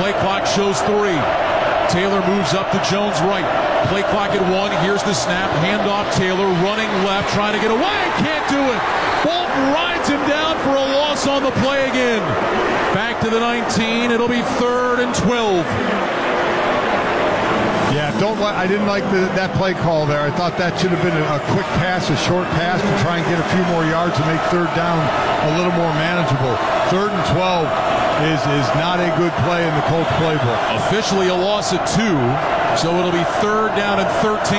Play clock shows 3. Taylor moves up to Jones right. Play clock at 1. Here's the snap. Handoff Taylor running left, trying to get away. Can't do it. Bolton rides him down for a loss on the play again. Back to the 19. It'll be 3rd and 12. Yeah, I didn't like that play call there. I thought that should have been a quick pass, a short pass to try and get a few more yards to make 3rd down a little more manageable. 3rd and 12 is not a good play in the Colts playbook. Officially a loss at 2, so it'll be 3rd down and 13.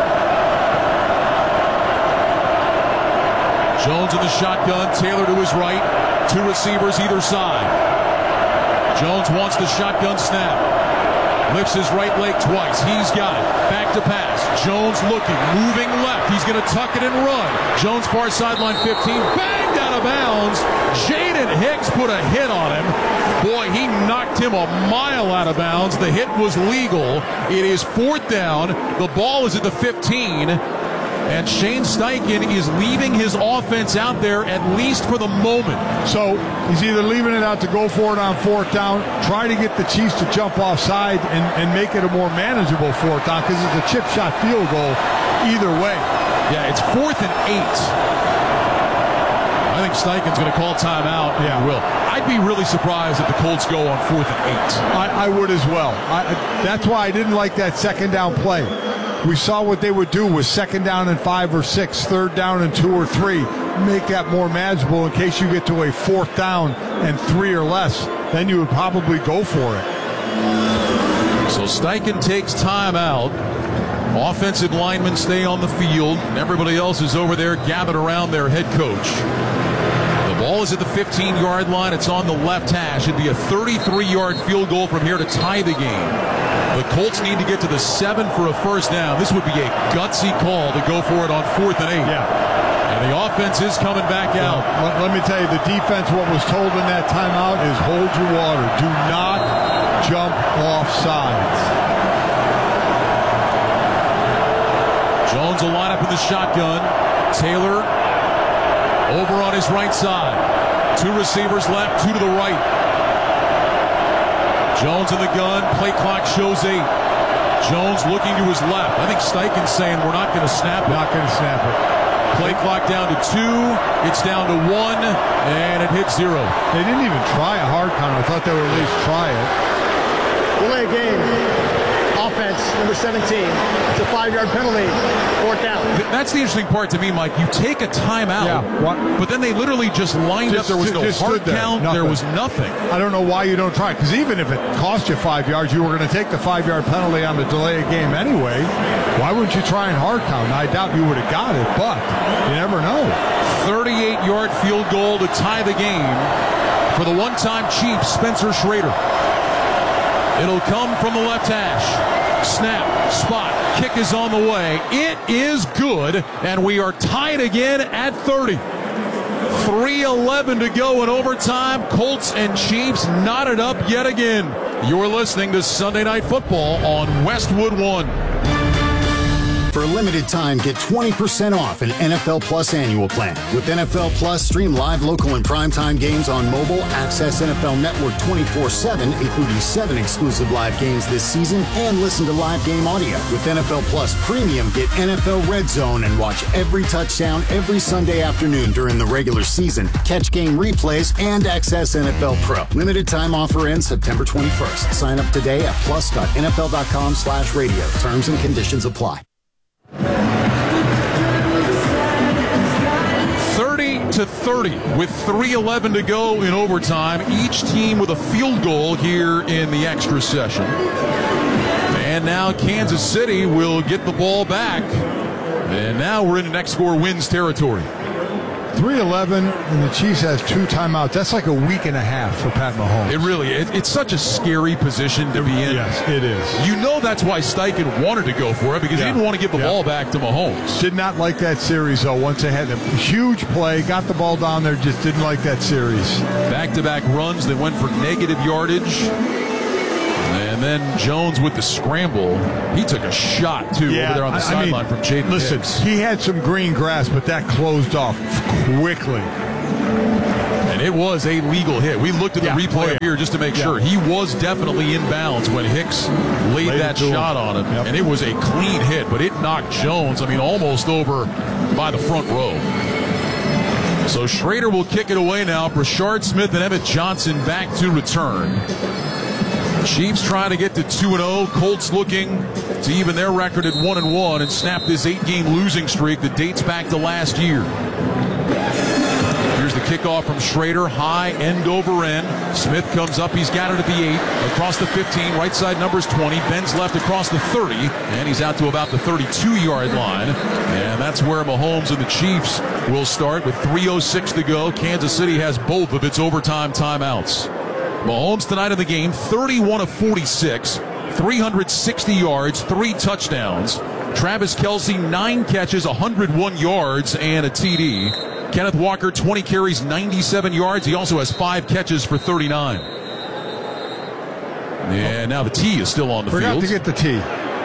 Jones in the shotgun, Taylor to his right, 2 receivers either side. Jones wants the shotgun snap. Lifts his right leg twice. He's got it. Back to pass. Jones looking, moving left. He's going to tuck it and run. Jones far sideline 15. Banged out of bounds. Jaden Hicks put a hit on him. Boy, he knocked him a mile out of bounds. The hit was legal. It is 4th down. The ball is at the 15. And Shane Steichen is leaving his offense out there, at least for the moment. So he's either leaving it out to go for it on 4th down, try to get the Chiefs to jump offside and make it a more manageable 4th down, because it's a chip shot field goal either way. Yeah, it's 4th and 8. I think Steichen's going to call timeout. Yeah, he will. I'd be really surprised if the Colts go on 4th and 8. I would as well. That's why I didn't like that 2nd down play. We saw what they would do with 2nd down and 5 or 6, 3rd down and 2 or 3. Make that more manageable in case you get to a 4th down and 3 or less. Then you would probably go for it. So Steichen takes timeout. Offensive linemen stay on the field. Everybody else is over there gathered around their head coach. The ball is at the 15-yard line. It's on the left hash. It'd be a 33-yard field goal from here to tie the game. The Colts need to get to the 7 for a 1st down. This would be a gutsy call to go for it on 4th and 8. Yeah. And the offense is coming back out. Let me tell you, the defense, what was told in that timeout is hold your water. Do not jump off sides. Jones will line up in the shotgun. Taylor over on his right side. 2 receivers left, 2 to the right. Jones in the gun. Play clock shows 8. Jones looking to his left. I think Steichen's saying we're not going to snap it. Not going to snap it. Play clock down to 2. It's down to 1, and it hits 0. They didn't even try a hard count. I thought they would at least try it. Delay game. Offense, number 17. It's a 5-yard penalty. 4th down. That's the interesting part to me, Mike. You take a timeout, but then they literally just lined up. There was no hard count. There was nothing. I don't know why you don't try it, because even if it cost you 5 yards, you were going to take the 5-yard penalty on the delay of game anyway. Why wouldn't you try and hard count? I doubt you would have got it, but you never know. 38-yard field goal to tie the game for the one-time Chief, Spencer Schrader. It'll come from the left hash. Snap, spot, kick is on the way. It is good, and we are tied again at 30. 3:11 to go in overtime. Colts and Chiefs knotted up yet again. You're listening to Sunday Night Football on Westwood One. For a limited time, get 20% off an NFL Plus annual plan. With NFL Plus, stream live, local, and primetime games on mobile, access NFL Network 24/7, including 7 exclusive live games this season, and listen to live game audio. With NFL Plus Premium, get NFL Red Zone and watch every touchdown every Sunday afternoon during the regular season. Catch game replays and access NFL Pro. Limited time offer ends September 21st. Sign up today at plus.nfl.com/radio. Terms and conditions apply. 30-30 with 3:11 to go in overtime. Each team with a field goal here in the extra session. And now Kansas City will get the ball back. And now we're into next score wins territory. 3:11, and the Chiefs has 2 timeouts. That's like a week and a half for Pat Mahomes. It really is. It's such a scary position to be in. Yes, it is. You know that's why Steichen wanted to go for it, because he didn't want to give the ball back to Mahomes. Did not like that series, though. Once they had a huge play, got the ball down there, just didn't like that series. Back-to-back runs. They went for negative yardage. And then Jones with the scramble. He took a shot, too, over there on the sideline from Jaden Listen, Hicks. he had some green grass, but that closed off quickly. And And it was a legal hit. We looked at the replay here just to make sure. He was definitely in bounds when Hicks laid that shot on him. And it was a clean hit, but it knocked Jones, almost over by the front row. So Schrader will kick it away now. Brashard Smith and Emmett Johnson back to return. Chiefs trying to get to 2-0. Colts looking to even their record at 1-1 and snap this 8-game losing streak that dates back to last year. Here's the kickoff from Schrader, high end over end. Smith comes up, he's got it at the 8, across the 15, right side numbers 20, bends left across the 30, and he's out to about the 32-yard line. And that's where Mahomes and the Chiefs will start with 3:06 to go. Kansas City has both of its overtime timeouts. Mahomes tonight in the game, 31 of 46, 360 yards, 3 touchdowns. Travis Kelce, 9 catches, 101 yards, and a TD. Kenneth Walker, 20 carries, 97 yards. He also has 5 catches for 39. And now the T is still on the field. Forgot to get the T.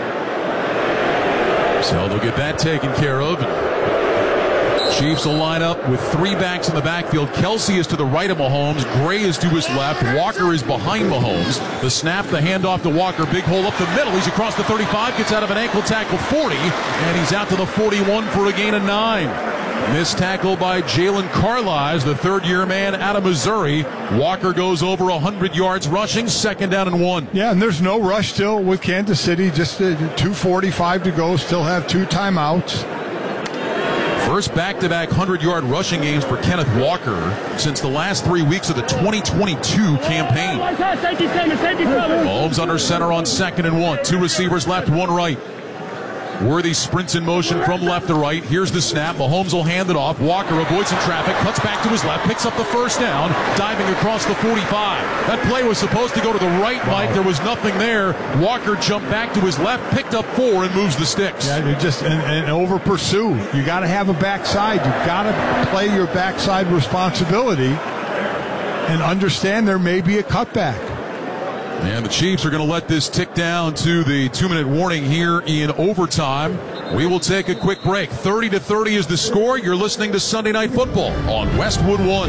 So they'll get that taken care of. Chiefs will line up with 3 backs in the backfield. Kelce is to the right of Mahomes. Gray is to his left. Walker is behind Mahomes. The snap, the handoff to Walker. Big hole up the middle. He's across the 35, gets out of an ankle tackle 40, and he's out to the 41 for a gain of 9. Missed tackle by Jalen Carlisle, the third-year man out of Missouri. Walker goes over 100 yards rushing, 2nd down and 1. Yeah, and there's no rush still with Kansas City. Just 2:45 to go. Still have 2 timeouts. First back-to-back 100-yard rushing games for Kenneth Walker since the last 3 weeks of the 2022 campaign. Mahomes under center on 2nd and 1. 2 receivers left, 1 right. Worthy sprints in motion from left to right. Here's the snap. Mahomes will hand it off. Walker avoids some traffic, cuts back to his left, picks up the first down, diving across the 45. That play was supposed to go to the right, Mike. There was nothing there. Walker jumped back to his left, picked up 4, and moves the sticks. Yeah, you just and over pursue. You got to have a backside. You got to play your backside responsibility and understand there may be a cutback. And the Chiefs are going to let this tick down to the 2-minute warning here in overtime. We will take a quick break. 30-30 is the score. You're listening to Sunday Night Football on Westwood One.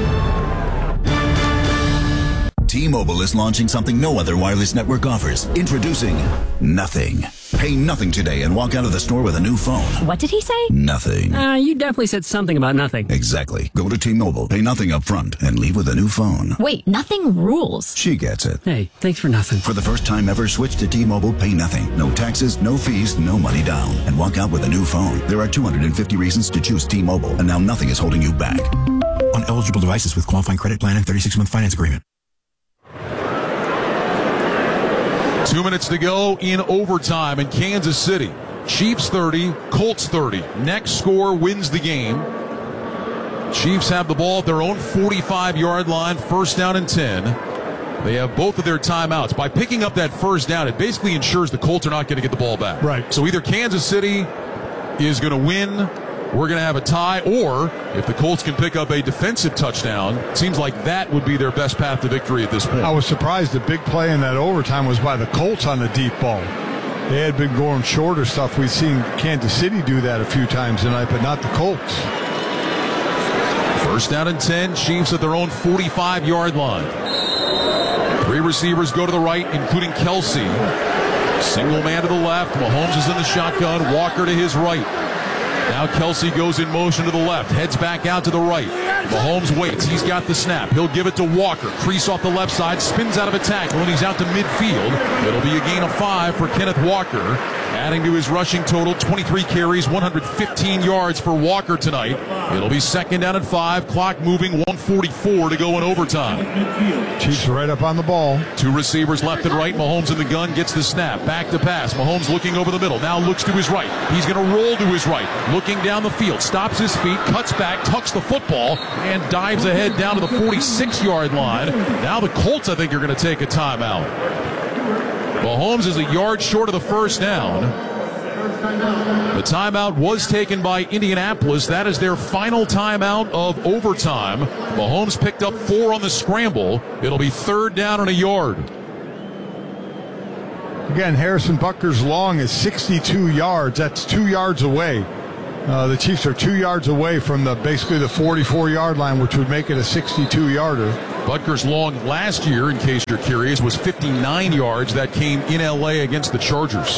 T-Mobile is launching something no other wireless network offers. Introducing Nothing. Pay nothing today and walk out of the store with a new phone. What did he say? Nothing. You definitely said something about nothing. Exactly. Go to T-Mobile, pay nothing up front, and leave with a new phone. Wait, nothing rules. She gets it. Hey, thanks for nothing. For the first time ever, switch to T-Mobile, pay nothing. No taxes, no fees, no money down. And walk out with a new phone. There are 250 reasons to choose T-Mobile, and now nothing is holding you back. On eligible devices with qualifying credit plan and 36-month finance agreement. 2 minutes to go in overtime in Kansas City. Chiefs 30, Colts 30. Next score wins the game. Chiefs have the ball at their own 45-yard line, 1st down and 10. They have both of their timeouts. By picking up that 1st down, it basically ensures the Colts are not going to get the ball back. Right. So either Kansas City is going to win, we're going to have a tie, or if the Colts can pick up a defensive touchdown, it seems like that would be their best path to victory at this point. I was surprised the big play in that overtime was by the Colts on the deep ball. They had been going shorter stuff. We've seen Kansas City do that a few times tonight, but not the Colts. 1st down and 10, Chiefs at their own 45-yard line. 3 receivers go to the right, including Kelce. Single man to the left. Mahomes is in the shotgun. Walker to his right. Now Kelce goes in motion to the left, heads back out to the right. Mahomes waits. He's got the snap. He'll give it to Walker. Crease off the left side, spins out of a tackle, and he's out to midfield. It'll be a gain of 5 for Kenneth Walker, adding to his rushing total. 23 carries, 115 yards for Walker tonight. It'll be 2nd down and 5. Clock moving, 1:44 to go in overtime. Chiefs right up on the ball. 2 receivers left and right. Mahomes in the gun, gets the snap. Back to pass. Mahomes looking over the middle. Now looks to his right. He's going to roll to his right. Looking down the field. Stops his feet. Cuts back. Tucks the football. And dives ahead down to the 46-yard line. Now the Colts, I think, are going to take a timeout. Mahomes is a yard short of the 1st down. The timeout was taken by Indianapolis. That is their final timeout of overtime. Mahomes picked up 4 on the scramble. It'll be 3rd down and a yard. Again, Harrison Butker's long is 62 yards. That's 2 yards away. The Chiefs are 2 yards away from basically the 44-yard line, which would make it a 62-yarder. Butker's long last year, in case you're curious, was 59 yards. That came in L.A. against the Chargers.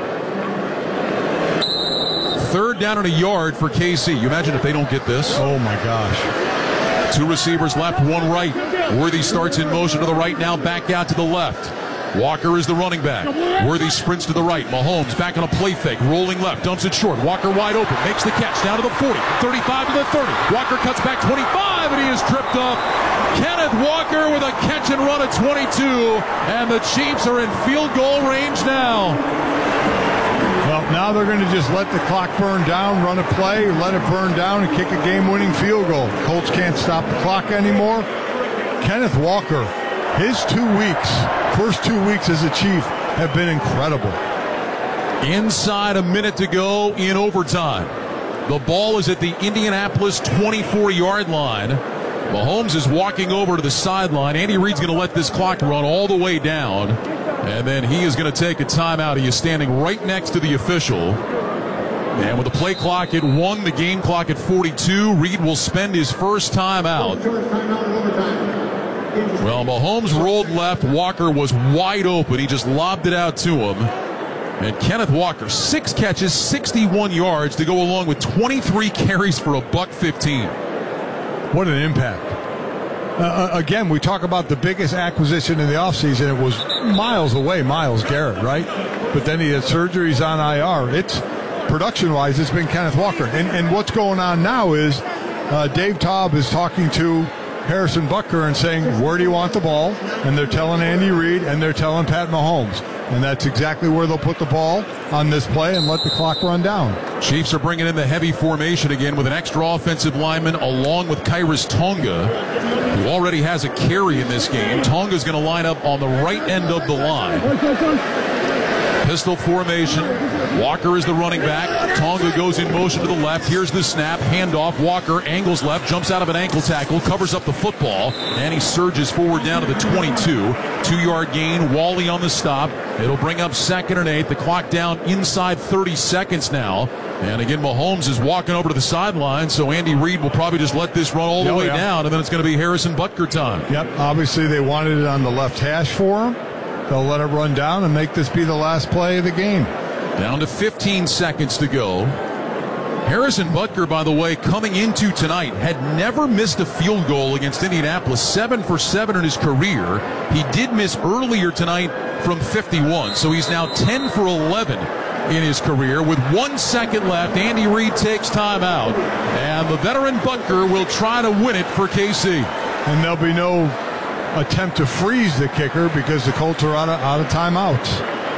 Third down and a yard for KC. You imagine if they don't get this. Oh, my gosh. 2 receivers left, 1 right. Worthy starts in motion to the right, now back out to the left. Walker is the running back. Worthy sprints to the right. Mahomes back on a play fake. Rolling left. Dumps it short. Walker wide open. Makes the catch. Down to the 40. 35 to the 30. Walker cuts back 25, and he is tripped up. Kenneth Walker with a catch and run at 22. And the Chiefs are in field goal range now. Well, now they're going to just let the clock burn down, run a play, let it burn down, and kick a game-winning field goal. Colts can't stop the clock anymore. Kenneth Walker, his first 2 weeks as a Chief have been incredible. Inside a minute to go in overtime. The ball is at the Indianapolis 24-yard line. Mahomes is walking over to the sideline. Andy Reid's going to let this clock run all the way down. And then he is going to take a timeout. He is standing right next to the official. And with the play clock at 1, the game clock at 42, Reid will spend his first timeout. Well, Mahomes rolled left. Walker was wide open. He just lobbed it out to him. And Kenneth Walker, 6 catches, 61 yards to go along with 23 carries for $115. What an impact. Again, we talk about the biggest acquisition in the offseason. It was miles away, Myles Garrett, right? But then he had surgeries on IR. It's production-wise, it's been Kenneth Walker. And what's going on now is Dave Taub is talking to Harrison Butker and saying, where do you want the ball? And they're telling Andy Reid and they're telling Pat Mahomes. And that's exactly where they'll put the ball on this play and let the clock run down. Chiefs are bringing in the heavy formation again with an extra offensive lineman along with Khyiris Tonga, who already has a carry in this game. Tonga's going to line up on the right end of the line. Pistol formation. Walker is the running back. Tonga goes in motion to the left. Here's the snap. Handoff. Walker angles left. Jumps out of an ankle tackle. Covers up the football. And he surges forward down to the 22. 2-yard gain. Wally on the stop. It'll bring up 2nd and 8. The clock down inside 30 seconds now. And again, Mahomes is walking over to the sideline, so Andy Reid will probably just let this run all the way down, and then it's going to be Harrison Butker time. Yep. Obviously, they wanted it on the left hash for him. They'll let it run down and make this be the last play of the game. Down to 15 seconds to go. Harrison Butker, by the way, coming into tonight, had never missed a field goal against Indianapolis. 7 for 7 in his career. He did miss earlier tonight from 51, so he's now 10 for 11 in his career. With 1 second left, Andy Reid takes timeout, and the veteran Butker will try to win it for KC. And there'll be no attempt to freeze the kicker because the Colts are out of timeouts.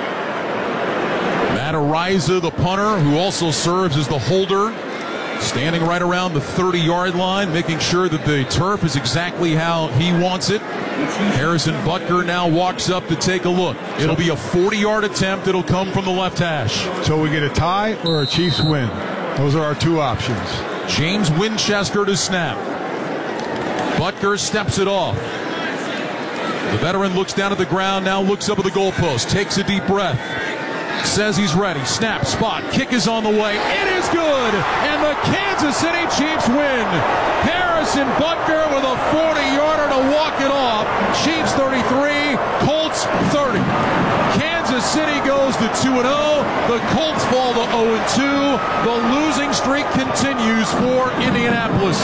Matt Araiza, the punter, who also serves as the holder, standing right around the 30-yard line, making sure that the turf is exactly how he wants it. Harrison Butker now walks up to take a look. It'll be a 40-yard attempt. It'll come from the left hash. So we get a tie or a Chiefs win. Those are our 2 options. James Winchester to snap. Butker steps it off. The veteran looks down at the ground, now looks up at the goalpost, takes a deep breath, says he's ready. Snap, spot, kick is on the way. It is good, and the Kansas City Chiefs win. Harrison Butker with a 40-yarder to walk it off. Chiefs 33, Colts 30. Kansas City goes to 2-0. The Colts fall to 0-2. The losing streak continues for Indianapolis.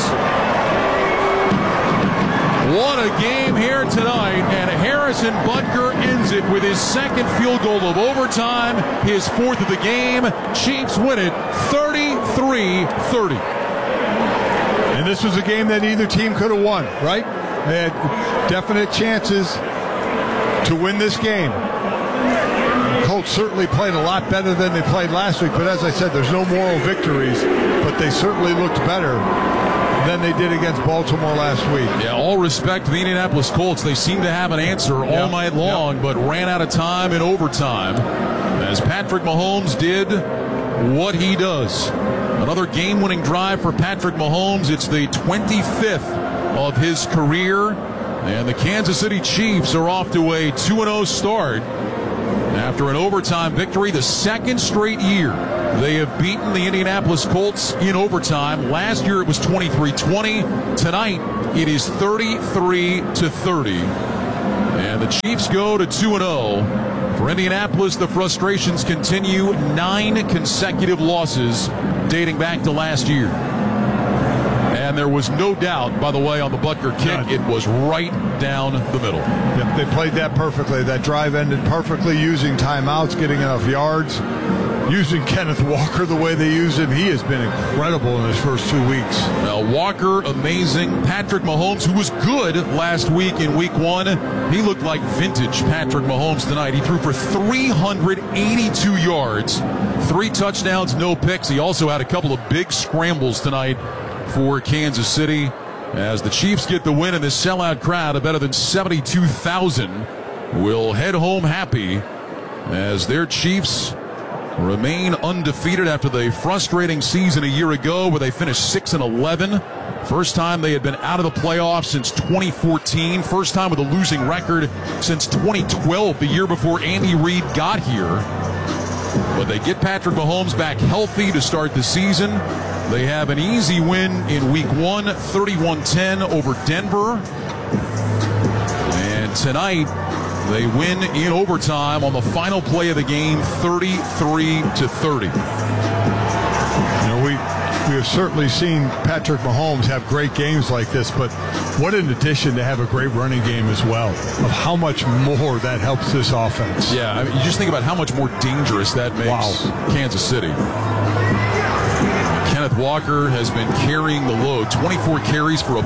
What a game here tonight, and Harrison Butker ends it with his 2nd field goal of overtime, his 4th of the game. Chiefs win it 33-30. And this was a game that either team could have won, right? They had definite chances to win this game. The Colts certainly played a lot better than they played last week, but as I said, there's no moral victories, but they certainly looked better than they did against Baltimore last week. Yeah, all respect to the Indianapolis Colts. They seem to have an answer all night long, but ran out of time in overtime as Patrick Mahomes did what he does. Another game-winning drive for Patrick Mahomes. It's the 25th of his career, and the Kansas City Chiefs are off to a 2-0 start. After an overtime victory, the second straight year they have beaten the Indianapolis Colts in overtime. Last year it was 23-20. Tonight it is 33-30. And the Chiefs go to 2-0. For Indianapolis, the frustrations continue. 9 consecutive losses dating back to last year. And there was no doubt, by the way, on the Butker kick, it was right down the middle. Yep, they played that perfectly. That drive ended perfectly, using timeouts, getting enough yards, using Kenneth Walker the way they use him. He has been incredible in his first 2 weeks. Now, Walker, amazing. Patrick Mahomes, who was good last week in week 1, he looked like vintage Patrick Mahomes tonight. He threw for 382 yards, 3 touchdowns, no picks. He also had a couple of big scrambles tonight for Kansas City, as the Chiefs get the win, and this sellout crowd of better than 72,000 will head home happy as their Chiefs remain undefeated after the frustrating season a year ago where they finished 6-11. First time they had been out of the playoffs since 2014. First time with a losing record since 2012, the year before Andy Reid got here. But they get Patrick Mahomes back healthy to start the season. They have an easy win in week 1, 31-10 over Denver. And tonight, they win in overtime on the final play of the game, 33-30. You know, we have certainly seen Patrick Mahomes have great games like this, but what an addition to have a great running game as well, of how much more that helps this offense. Yeah, I mean, you just think about how much more dangerous that makes Kansas City. Kenneth Walker has been carrying the load. 24 carries for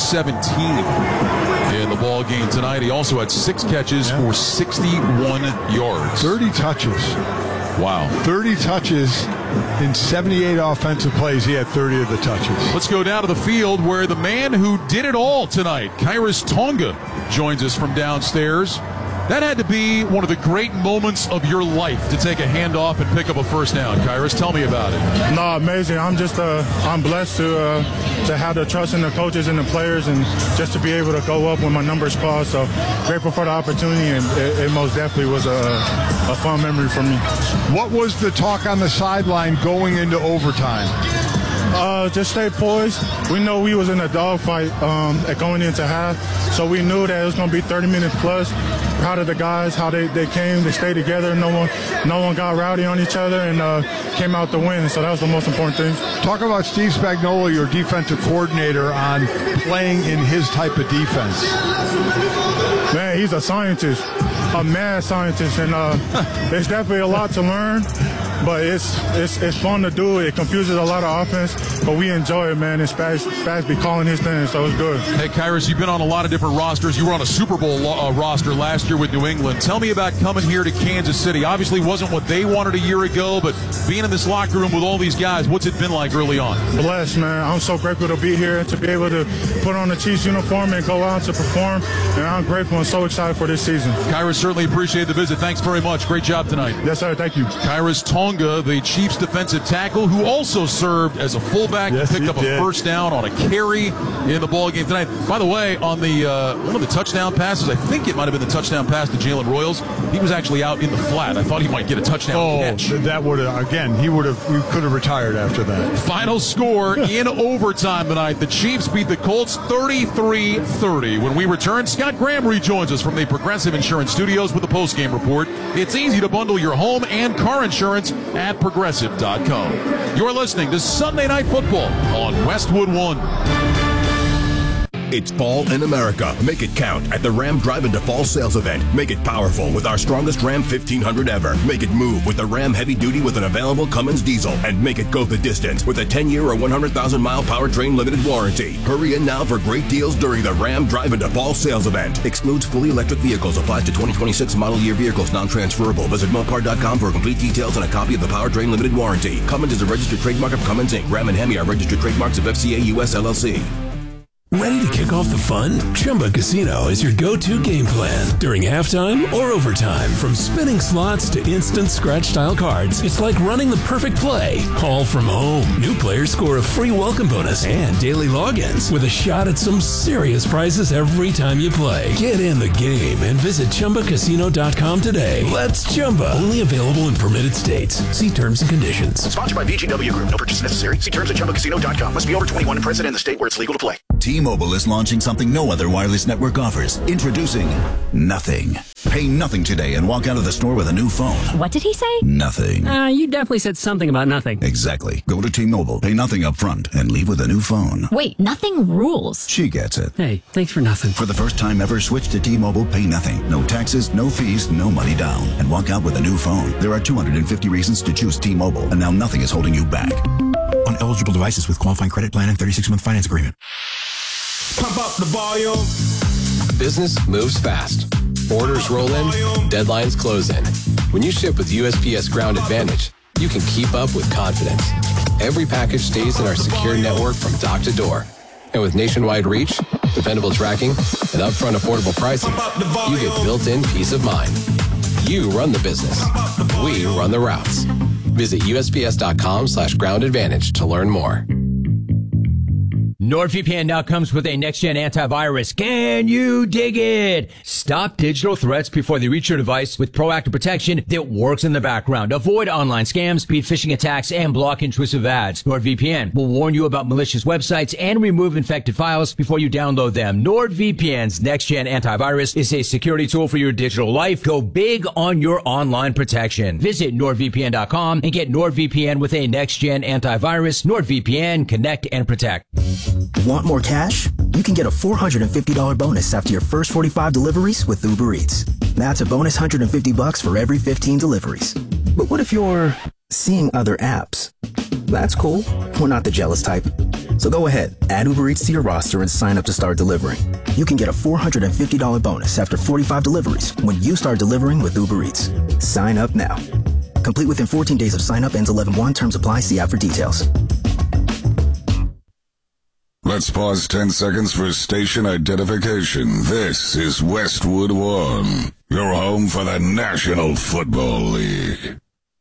$117 in the ball game tonight. He also had 6 catches for 61 yards. 30 touches. Wow. 30 touches in 78 offensive plays. He had 30 of the touches. Let's go down to the field where the man who did it all tonight, Khyiris Tonga, joins us from downstairs. That had to be one of the great moments of your life, to take a handoff and pick up a first down. Khyiris, tell me about it. No, amazing. I'm just I'm blessed to have the trust in the coaches and the players, and just to be able to go up when my number's called. So grateful for the opportunity, and it most definitely was a fun memory for me. What was the talk on the sideline going into overtime? Just stay poised. We know we was in a dogfight going into half, so we knew that it was going to be 30 minutes plus. Proud of the guys, how they came, they stayed together. No one got rowdy on each other, and came out to win. So that was the most important thing. Talk about Steve Spagnuolo, your defensive coordinator, on playing in his type of defense. Man, he's a scientist, a mad scientist, and there's definitely a lot to learn. But it's fun to do. It confuses a lot of offense, but we enjoy it, man. And Spags be calling his thing, so it's good. Hey, Khyiris, you've been on a lot of different rosters. You were on a Super Bowl roster last year with New England. Tell me about coming here to Kansas City. Obviously wasn't what they wanted a year ago, but being in this locker room with all these guys, what's it been like early on? Blessed, man. I'm so grateful to be here, to be able to put on the Chiefs uniform and go out to perform. And I'm grateful and so excited for this season. Khyiris, certainly appreciate the visit. Thanks very much. Great job tonight. Yes, sir. Thank you. Khyiris Tonga, the Chiefs defensive tackle, who also served as a fullback, picked up a first down on a carry in the ball game tonight. By the way, on the one of the touchdown passes, I think it might have been the touchdown pass to Jalen Royals, he was actually out in the flat. I thought he might get a touchdown catch. That would have, again, he could have retired after that. Final score in overtime tonight. The Chiefs beat the Colts 33-30. When we return, Scott Graham rejoins us from the Progressive Insurance Studios with the postgame report. It's easy to bundle your home and car insurance at Progressive.com. You're listening to Sunday Night Football on Westwood One. It's fall in America. Make it count at the Ram Drive Into Fall sales event. Make it powerful with our strongest Ram 1500 ever. Make it move with the Ram Heavy Duty with an available Cummins diesel. And make it go the distance with a 10-year or 100,000-mile powertrain limited warranty. Hurry in now for great deals during the Ram Drive Into Fall sales event. Excludes fully electric vehicles. Applies to 2026 model year vehicles. Non-transferable. Visit Mopar.com for complete details and a copy of the powertrain limited warranty. Cummins is a registered trademark of Cummins Inc. Ram and Hemi are registered trademarks of FCA US LLC. Ready to kick off the fun? Chumba Casino is your go-to game plan. During halftime or overtime, from spinning slots to instant scratch-style cards, it's like running the perfect play, all from home. New players score a free welcome bonus and daily logins with a shot at some serious prizes every time you play. Get in the game and visit ChumbaCasino.com today. Let's Chumba. Only available in permitted states. See terms and conditions. Sponsored by VGW Group. No purchase necessary. See terms at ChumbaCasino.com. Must be over 21 and present in the state where it's legal to play. T-Mobile is launching something no other wireless network offers. Introducing Nothing. Pay nothing today and walk out of the store with a new phone. What did he say? Nothing. You definitely said something about nothing. Exactly. Go to T-Mobile, pay nothing up front, and leave with a new phone. Wait, nothing rules. She gets it. Hey, thanks for nothing. For the first time ever, switch to T-Mobile, pay nothing. No taxes, no fees, no money down. And walk out with a new phone. There are 250 reasons to choose T-Mobile, and now nothing is holding you back. On eligible devices with qualifying credit plan and 36-month finance agreement. Pump up the volume. Business moves fast. Orders roll in, deadlines close in. When you ship with USPS Ground Advantage, you can keep up with confidence. Every package stays in our secure network from dock to door. And with nationwide reach, dependable tracking, and upfront affordable pricing, you get built-in peace of mind. You run the business. We run the routes. Visit USPS.com/Ground Advantage to learn more. NordVPN now comes with a next-gen antivirus. Can you dig it? Stop digital threats before they reach your device with proactive protection that works in the background. Avoid online scams, beat phishing attacks, and block intrusive ads. NordVPN will warn you about malicious websites and remove infected files before you download them. NordVPN's next-gen antivirus is a security tool for your digital life. Go big on your online protection. Visit NordVPN.com and get NordVPN with a next-gen antivirus. NordVPN, connect and protect. Want more cash? You can get a $450 bonus after your first 45 deliveries with Uber Eats. That's a bonus $150 for every 15 deliveries. But what if you're seeing other apps? That's cool. We're not the jealous type. So go ahead, add Uber Eats to your roster and sign up to start delivering. You can get a $450 bonus after 45 deliveries when you start delivering with Uber Eats. Sign up now. Complete within 14 days of sign up. Ends 11/1. Terms apply. See app for details. Let's pause 10 seconds for station identification. This is Westwood One, your home for the National Football League.